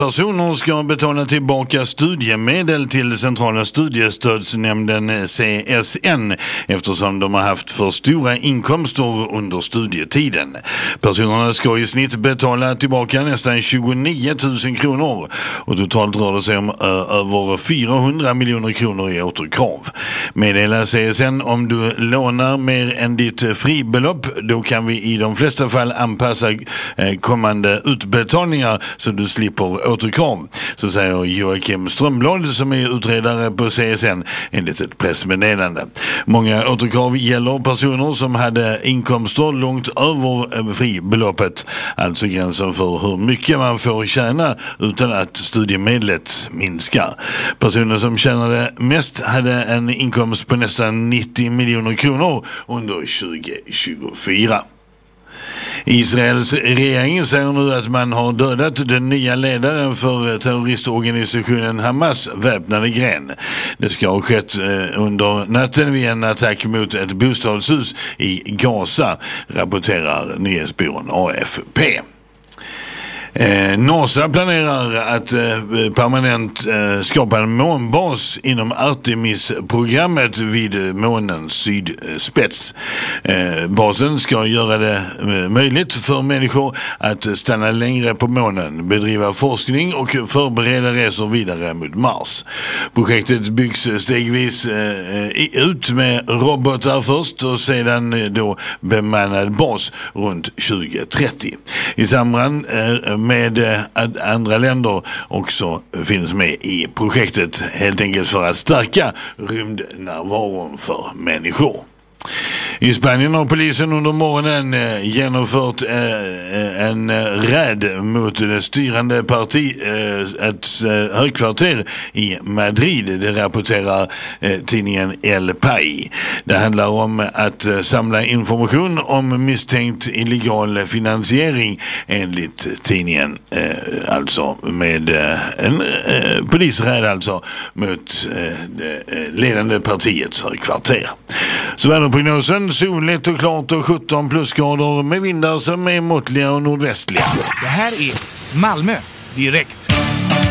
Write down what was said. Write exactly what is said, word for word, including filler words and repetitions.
Personer ska betala tillbaka studiemedel till Centrala studiestödsnämnden C S N eftersom de har haft för stora inkomster under studietiden. Personerna ska i snitt betala tillbaka nästan tjugonio tusen kronor och totalt rör det sig om ö, över fyrahundra miljoner kronor i återkrav. Meddela C S N om du lånar mer än ditt fribelopp, då kan vi i de flesta fall anpassa eh, kommande utbetalningar så du slipper återkrav, så säger Joakim Strömblad som är utredare på C S N enligt ett pressmeddelande. Många återkrav gäller personer som hade inkomster långt över fribeloppet, alltså gränsen för hur mycket man får tjäna utan att studiemedlet minskar. Personer som tjänade mest hade en inkomst på nästan nittio miljoner kronor under tjugo tjugofyra. Israels regering säger nu att man har dödat den nya ledaren för terroristorganisationen Hamas väpnade gren. Det ska ha skett under natten vid en attack mot ett bostadshus i Gaza, rapporterar nyhetsbyrån A F P. Eh, NASA planerar att eh, permanent eh, skapa en månbas inom Artemis-programmet vid månens sydspets. Eh, basen ska göra det eh, möjligt för människor att stanna längre på månen, bedriva forskning och förbereda resor vidare mot Mars. Projektet byggs stegvis eh, ut med robotar först och sedan eh, då bemannad bas runt tjugo trettio. I samband eh, med att andra länder också finns med i projektet, helt enkelt för att stärka rymdnärvaron för människor. I Spanien har polisen under morgonen eh, genomfört eh, en eh, räd mot det styrande parti, eh, ett eh, högkvarter i Madrid. Det rapporterar eh, tidningen El País. Det handlar om att eh, samla information om misstänkt illegal finansiering enligt tidningen, eh, alltså med eh, en eh, polisräd alltså mot eh, det ledande partiets högkvarter. Så väderprognosen: soligt och klart och sjutton plusgrader med vindar som är måttliga och nordvästliga. Det här är Malmö direkt.